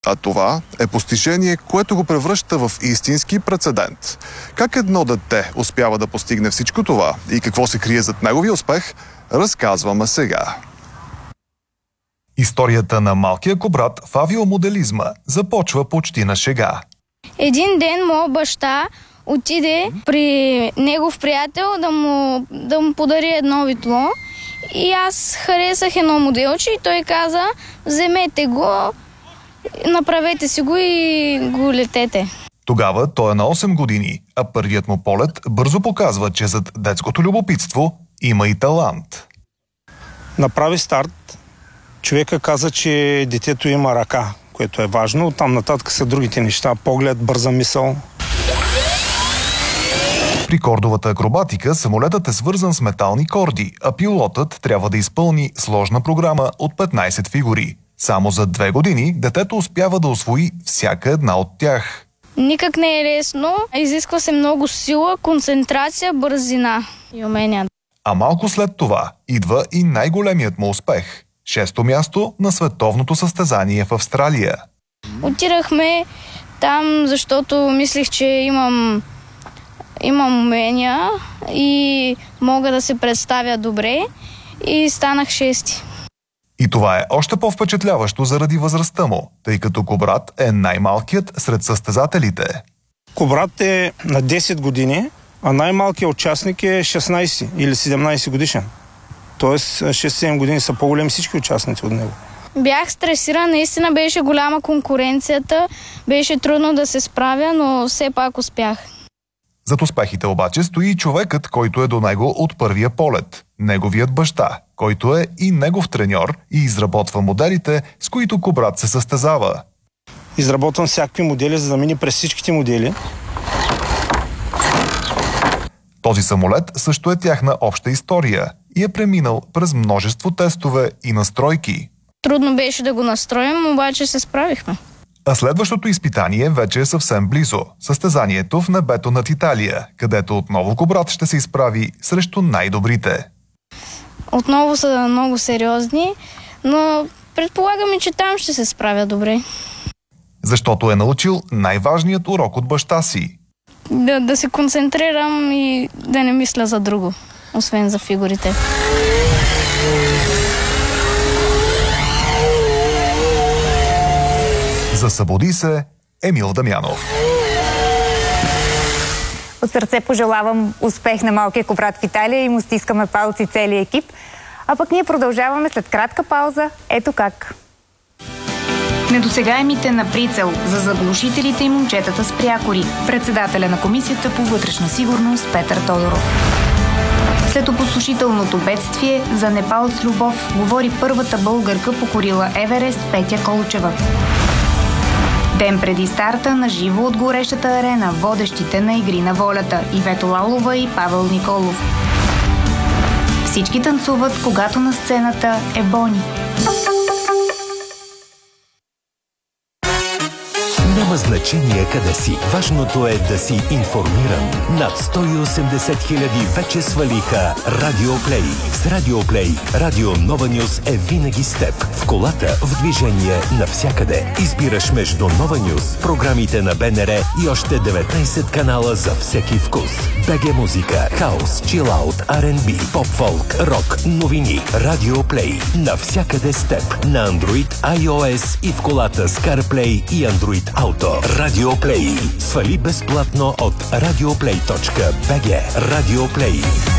А това е постижение, което го превръща в истински прецедент. Как едно дете успява да постигне всичко това и какво се крие зад неговия успех, разказваме сега. Историята на малкия кобрат в авиомоделизма започва почти на шега. Един ден моят баща отиде при негов приятел да му подари едно витло и аз харесах едно моделче и той каза: вземете го, направете си го и го летете. Тогава той е на 8 години, а първият му полет бързо показва, че зад детското любопитство има и талант. Направи старт. Човека каза, че детето има ръка, което е важно. Оттам нататък са другите неща. Поглед, бърза мисъл. При кордовата акробатика самолетът е свързан с метални корди, а пилотът трябва да изпълни сложна програма от 15 фигури. Само за 2 години детето успява да усвои всяка една от тях. Никак не е лесно. Изисква се много сила, концентрация, бързина и умения. А малко след това идва и най-големият му успех – 6-то място на световното състезание в Австралия. Отидахме там, защото мислих, че имам умения и мога да се представя добре и станах 6-ти. И това е още по-впечатляващо заради възрастта му, тъй като Кобрат е най-малкият сред състезателите. Кобрат е на 10 години, а най-малкият участник е 16 или 17 годишен. Тоест 6-7 години са по-големи всички участници от него. Бях стресирана, наистина беше голяма конкуренцията, беше трудно да се справя, но все пак успях. Зад успехите обаче стои човекът, който е до него от първия полет. Неговият баща, който е и негов треньор и изработва моделите, с които Кобрат се състезава. Изработвам всякакви модели, за да мине през всичките модели. Този самолет също е тяхна обща история и е преминал през множество тестове и настройки. Трудно беше да го настроим, обаче се справихме. А следващото изпитание вече е съвсем близо. Състезанието в небето над Италия, където отново Кобрат ще се изправи срещу най-добрите. Отново са много сериозни, но предполагаме, че там ще се справя добре. Защото е научил най-важният урок от баща си. Да се концентрирам и да не мисля за друго, освен за фигурите. За Събуди се, Емил Дамянов. От сърце пожелавам успех на малкия Кобрат в Италия и му стискаме палци целия екип. А пък ние продължаваме след кратка пауза. Ето как. Недосегаемите на прицел за заглушителите и момчетата с прякори. Председателя на Комисията по вътрешна сигурност Петър Тодоров. След опустошителното бедствие за Непал с любов говори първата българка, покорила Еверест, Петя Колчева. Ден преди старта на живо от горещата арена, водещите на Игри на волята Ивета Лалова и Павел Николов. Всички танцуват, когато на сцената е Бони. Няма значение къде си. Важното е да си информиран. Над 180 хиляди вече свалиха Радио Плей. С Радио Плей, Радио Нова Нюс е винаги с теб. В колата, в движение, навсякъде. Избираш между Нова Нюс, програмите на БНР и още 19 канала за всеки вкус. БГ музика, хаус, чилаут, R&B, поп-фолк, рок, новини. Радио Плей. Навсякъде с теб. На Android, iOS и в колата с CarPlay и Android Auto. Радио Плей. Свали безплатно от radioplay.bg. Радио Плей.